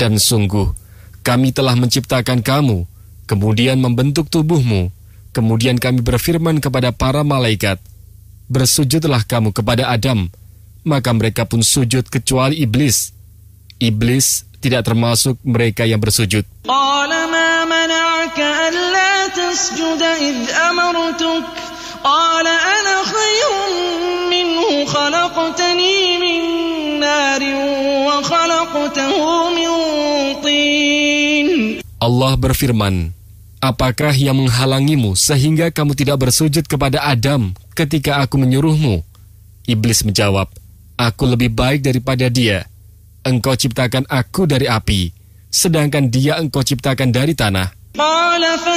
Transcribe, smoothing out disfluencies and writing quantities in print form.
Dan sungguh, kami telah menciptakan kamu, kemudian membentuk tubuhmu, kemudian kami berfirman kepada para malaikat, bersujudlah kamu kepada Adam. Maka mereka pun sujud kecuali iblis. Iblis tidak termasuk mereka yang bersujud. قال ما منعك ألا تسجد إذ أمرتك قال أنا خير منه خلقتني من نار وخلقته من طين. Allah berfirman, apakah yang menghalangimu sehingga kamu tidak bersujud kepada Adam ketika aku menyuruhmu? Iblis menjawab, aku lebih baik daripada dia. Engkau ciptakan aku dari api, sedangkan dia engkau ciptakan dari tanah.